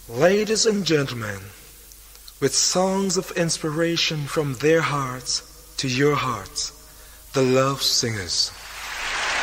Ladies and gentlemen, with songs of inspiration from their hearts to your hearts, the Love Singers.